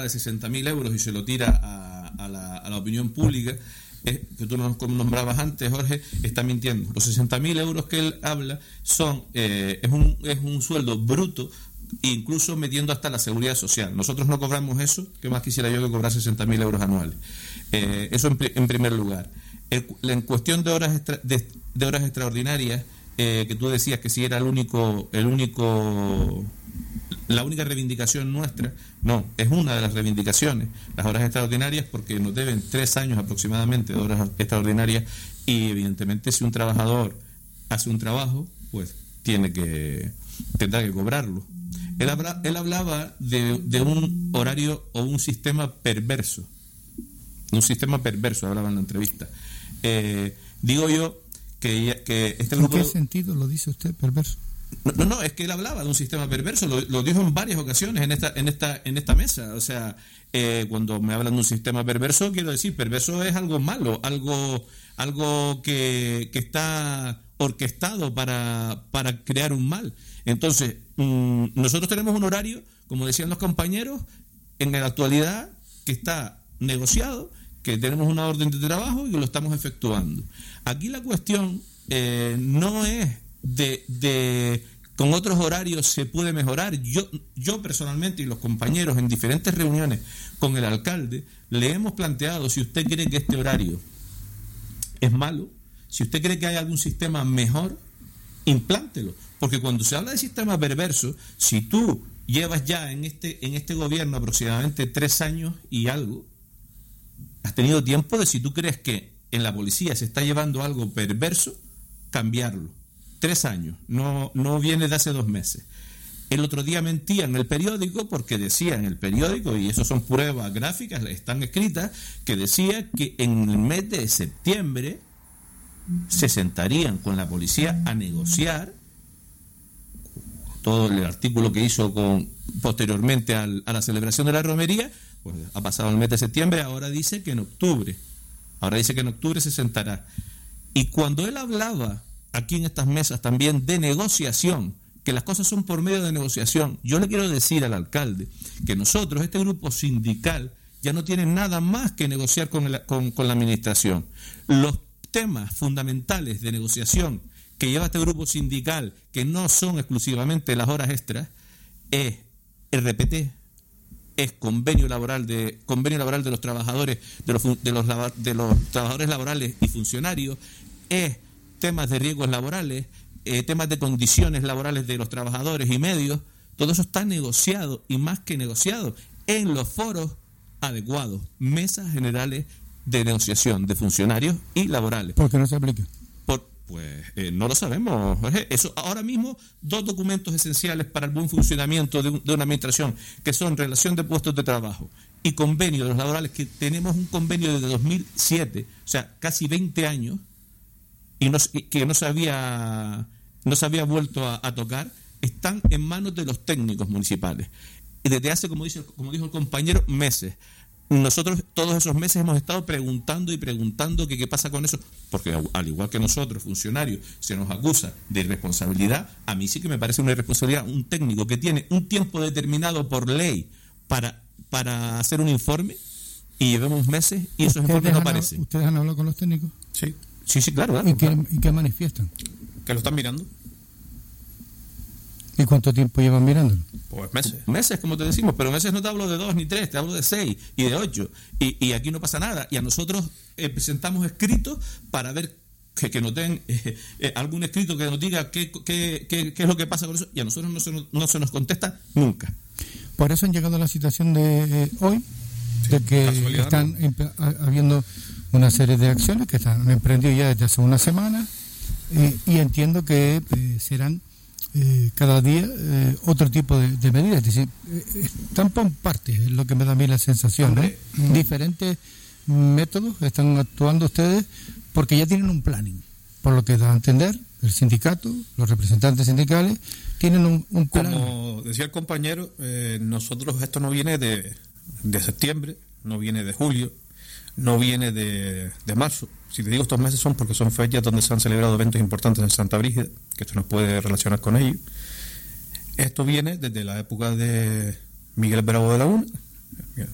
de 60.000 euros y se lo tira a la opinión pública, que tú nos nombrabas antes, Jorge, está mintiendo. Los 60.000 euros que él habla es un sueldo bruto, incluso metiendo hasta la seguridad social. Nosotros no cobramos eso, que más quisiera yo que cobrar 60.000 euros anuales. Eso en primer lugar. En cuestión de horas extraordinarias, que tú decías que si era la única reivindicación nuestra, no, es una de las reivindicaciones, las horas extraordinarias, porque nos deben 3 años aproximadamente de horas extraordinarias, y evidentemente si un trabajador hace un trabajo, pues tendrá que cobrarlo. Él hablaba de un horario o un sistema perverso. Un sistema perverso, hablaba en la entrevista. Digo yo que este grupo... ¿En qué sentido lo dice usted, perverso? No, es que él hablaba de un sistema perverso, lo dijo en varias ocasiones en esta mesa. O sea, cuando me hablan de un sistema perverso, quiero decir, perverso es algo malo, algo que está orquestado para crear un mal. Entonces, nosotros tenemos un horario, como decían los compañeros, en la actualidad, que está negociado, que tenemos una orden de trabajo y que lo estamos efectuando. Aquí la cuestión no es con otros horarios se puede mejorar. Yo personalmente y los compañeros en diferentes reuniones con el alcalde le hemos planteado, si usted cree que este horario es malo, si usted cree que hay algún sistema mejor, implántelo. Porque cuando se habla de sistema perverso, si tú llevas ya en este gobierno aproximadamente 3 años y algo, has tenido tiempo de, si tú crees que en la policía se está llevando algo perverso, cambiarlo. 3 años, no viene de hace 2 meses. El otro día mentía en el periódico, porque decía en el periódico, y eso son pruebas gráficas, están escritas, que decía que en el mes de septiembre se sentarían con la policía a negociar. Todo el artículo que hizo posteriormente a la celebración de la romería, pues ha pasado el mes de septiembre, ahora dice que en octubre se sentará. Y cuando él hablaba aquí en estas mesas también de negociación, que las cosas son por medio de negociación, yo le quiero decir al alcalde que nosotros, este grupo sindical, ya no tiene nada más que negociar con la administración. Los temas fundamentales de negociación que lleva este grupo sindical, que no son exclusivamente las horas extras, es RPT, es convenio laboral de los trabajadores, de los trabajadores laborales y funcionarios, es temas de riesgos laborales, temas de condiciones laborales de los trabajadores y medios. Todo eso está negociado, y más que negociado, en los foros adecuados, mesas generales de negociación de funcionarios y laborales. ¿Por qué no se aplica? No lo sabemos, Jorge. Eso ahora mismo, 2 documentos esenciales para el buen funcionamiento de una administración, que son relación de puestos de trabajo y convenio de los laborales, que tenemos un convenio desde 2007, o sea, casi 20 años, y que no se había vuelto a tocar, están en manos de los técnicos municipales. Y desde hace, como dijo el compañero, meses. Nosotros todos esos meses hemos estado preguntando que qué pasa con eso, porque al igual que nosotros, funcionarios, se nos acusa de irresponsabilidad. A mí sí que me parece una irresponsabilidad un técnico que tiene un tiempo determinado por ley para hacer un informe, y llevamos meses y esos informes no aparecen. ¿Ustedes han hablado con los técnicos? Sí, claro. ¿Y qué manifiestan? Que lo están mirando. ¿Y cuánto tiempo llevan mirándolo? Pues meses. Meses, como te decimos, pero meses no te hablo de 2 ni 3, te hablo de 6 y de 8. Y aquí no pasa nada. Y a nosotros presentamos escritos para ver que nos den algún escrito que nos diga qué es lo que pasa con eso. Y a nosotros no se nos contesta nunca. Por eso han llegado a la situación de hoy, de que están habiendo una serie de acciones que están emprendidas ya desde hace una semana, y entiendo que serán cada día otro tipo de medidas. Es decir, están por partes, es lo que me da a mí la sensación, ¿no? Diferentes métodos están actuando ustedes, porque ya tienen un planning, por lo que da a entender el sindicato, los representantes sindicales tienen un plan. Como decía el compañero, nosotros, esto no viene de septiembre, no viene de julio, no viene de marzo. Si te digo estos meses son porque son fechas donde se han celebrado eventos importantes en Santa Brígida, que esto nos puede relacionar con ello. Esto viene desde la época de Miguel Bravo de Laguna,